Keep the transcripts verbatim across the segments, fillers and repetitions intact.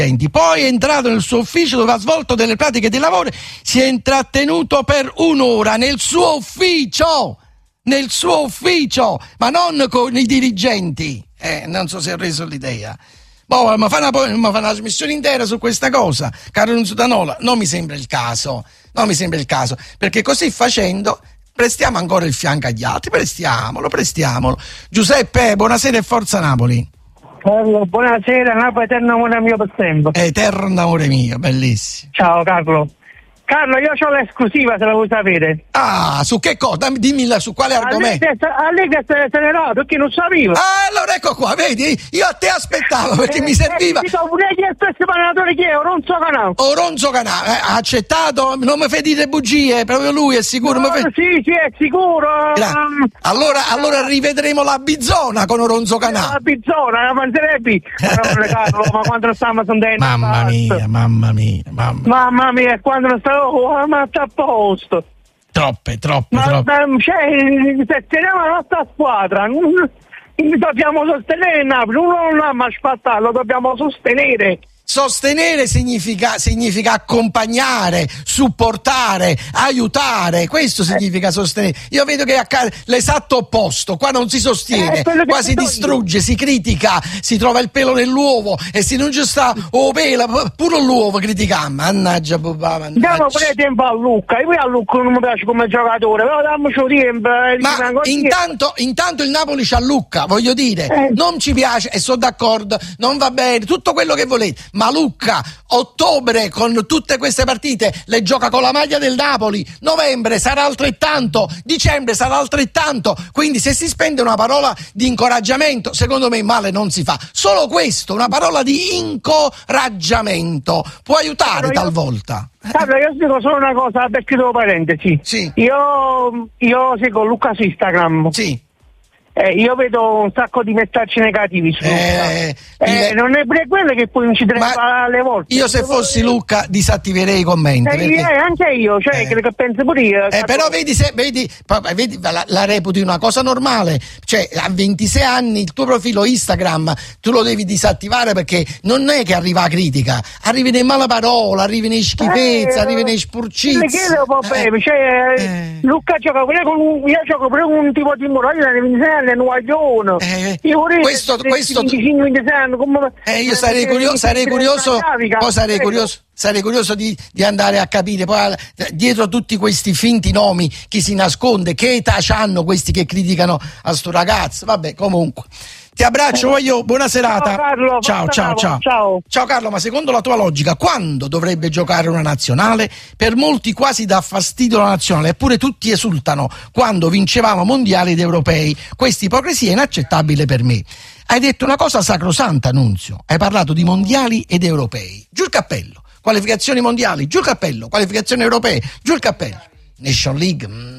Poi è entrato nel suo ufficio dove ha svolto delle pratiche di lavoro, si è intrattenuto per un'ora nel suo ufficio, nel suo ufficio, ma non con i dirigenti. Eh, non so se ho reso l'idea. Boh, ma fa una, ma fa una trasmissione intera su questa cosa, caro Nunzio D'Anola, non mi sembra il caso, non mi sembra il caso, perché così facendo prestiamo ancora il fianco agli altri, prestiamolo, prestiamolo. Giuseppe, buonasera e forza Napoli. Carlo, buonasera, Napoli eterno amore mio per sempre. Eterno amore mio, bellissimo. Ciao Carlo. Carlo, io ho l'esclusiva se la vuoi sapere. Ah, su che cosa? Dimmi su quale argomento. A lei che se ne va, perché non sapevo. Ah, allora ecco qua, vedi? Io a te aspettavo perché eh, mi serviva. Eh, ti vorrei chiedere il parlatore chi è, Oronzo Canà. Oronzo Canà, eh, ha accettato, non mi fai dire bugie, proprio lui è sicuro. No, fai... Sì, sì, è sicuro. Um, allora, allora rivedremo la Bizzona con Oronzo Canà. La Bizzona, la mangerebbe. Carlo, ma quando stiamo sentendo. Mamma mia, mamma mia, mamma. Mamma mia, quando non stavo. Oh, ma sta a posto. Troppe, troppe, ma, troppe. Ma, cioè, se teniamo la nostra squadra, non, dobbiamo sostenere il Napoli, non dobbiamo aspettare, lo dobbiamo sostenere. Sostenere significa, significa accompagnare, supportare, aiutare, questo significa eh. sostenere. Io vedo che accade l'esatto opposto, qua non si sostiene, eh, qua si distrugge, io. si critica, si trova il pelo nell'uovo e se non ci sta o pelo, pure l'uovo critichiamo, mannaggia papà, mannaggia. Diamo pure tempo a Lucca, io a Lucca non mi piace come giocatore, però dammoci tempo. Ma intanto, intanto il Napoli c'ha Lucca, voglio dire, eh. non ci piace e sono d'accordo, non va bene, tutto quello che volete. Ma Lucca, ottobre con tutte queste partite le gioca con la maglia del Napoli, novembre sarà altrettanto, dicembre sarà altrettanto, quindi se si spende una parola di incoraggiamento, secondo me male non si fa. Solo questo, una parola di incoraggiamento può aiutare io, talvolta. Guarda, io dico solo una cosa, perché devo parentesi. Sì. Io, io seguo Lucca su Instagram. Sì. Eh, io vedo un sacco di messaggi negativi su eh, eh, non è pure quello che poi incidere alle volte. Io se fossi Lucca disattiverei i commenti eh, perché... eh, anche io, cioè eh. credo che penso pure io eh, però vedi se vedi, vedi la, la reputi una cosa normale, cioè a ventisei anni il tuo profilo Instagram tu lo devi disattivare perché non è che arriva la critica, arrivi nei malaparole, arrivi nei schifezze, eh, arrivi nei spurcizi. Eh, cioè, eh. Lucca gioca pure con un, io gioco pure con un tipo di morale da ventisei anni nuoglione. Eh, questo, questo venticinque ventisei anni, come, eh, io sarei curioso, sarei curioso, poi sarei curioso, sarei curioso di, di andare a capire poi dietro tutti questi finti nomi chi si nasconde, che età hanno questi che criticano a sto ragazzo. Vabbè, comunque. Ti abbraccio, voglio buona serata. Ciao Carlo, ciao, ciao, ciao, ciao. Ciao Carlo, ma secondo la tua logica, quando dovrebbe giocare una nazionale? Per molti quasi dà fastidio la nazionale, eppure tutti esultano quando vincevamo mondiali ed europei. Questa ipocrisia è inaccettabile per me. Hai detto una cosa sacrosanta, Nunzio. Hai parlato di mondiali ed europei. Giù il cappello. Qualificazioni mondiali, giù il cappello. Qualificazioni europee, giù il cappello. Nation League, mm.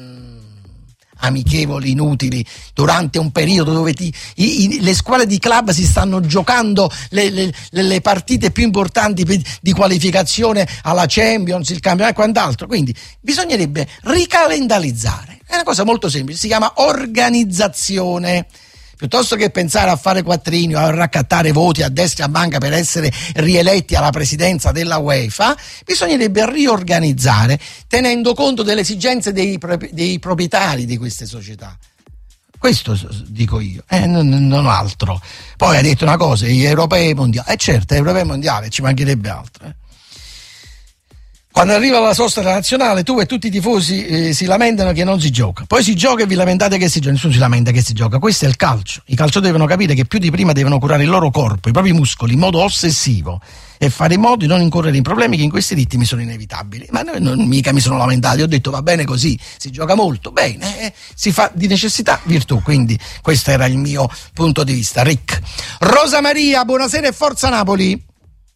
amichevoli inutili durante un periodo dove ti, i, i, le squadre di club si stanno giocando le, le, le partite più importanti di qualificazione alla Champions, il campionato e quant'altro, quindi bisognerebbe ricalendarizzare, è una cosa molto semplice, si chiama organizzazione. Piuttosto che pensare a fare quattrini o a raccattare voti a destra e a manca per essere rieletti alla presidenza della UEFA, bisognerebbe riorganizzare tenendo conto delle esigenze dei, dei proprietari di queste società. Questo dico io, eh, non, non altro. Poi hai detto una cosa, gli europei mondiali, eh certo, gli europei mondiali, ci mancherebbe altro. Eh. Quando arriva la sosta nazionale tu e tutti i tifosi eh, si lamentano che non si gioca, poi si gioca e vi lamentate che si gioca, nessuno si lamenta che si gioca, questo è il calcio. I calciatori devono capire che più di prima devono curare il loro corpo, i propri muscoli in modo ossessivo e fare in modo di non incorrere in problemi che in questi ritmi sono inevitabili. Ma non, non mica mi sono lamentato, io ho detto va bene così, si gioca molto, bene, eh, si fa di necessità virtù, quindi questo era il mio punto di vista. Rick. Rosa Maria, buonasera e forza Napoli.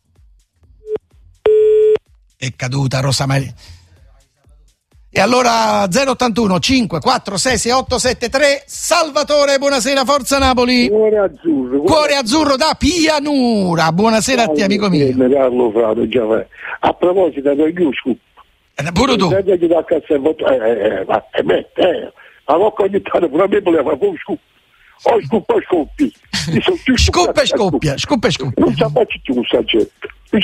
È caduta Rosa Maria. E allora zero ottantuno cinque quattro sei sei otto sette tre, Salvatore, buonasera, forza Napoli. Cuore azzurro. Cuore azzurro da Pianura. Buonasera a te, amico mio. Carlo Frado, già vai. A proposito degli scoop. Eh, pure tu. Eh, eh, eh, eh, mette, eh. Ma non ogni tanto pure a me voleva fare un scoop. O scoop o scoppi. Scoppa e scoppia, scoppa e scoppia. Non sa faccio più un saggio.